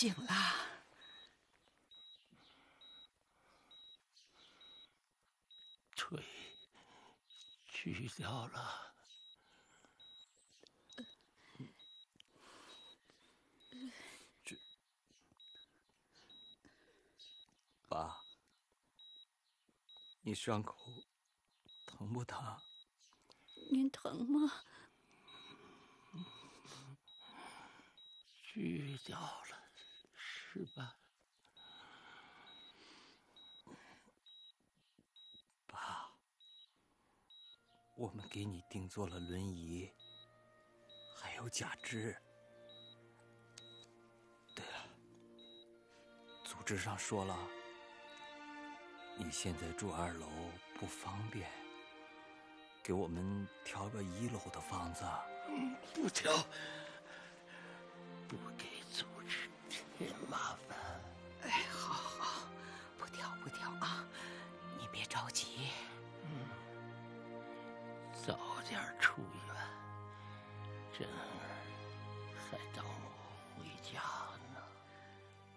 醒了。 腿锯掉了。 爸，你伤口疼不疼？ 您疼吗？ 锯掉了，是吧？ 爸，我们给你定做了轮椅，还有假肢。对了，组织上说了，你现在住2楼不方便，给我们挑个1楼的房子。 不挑，不给组织添麻烦。 哎，好，不挑啊，你别着急。 早点出院，珍儿还等我回家。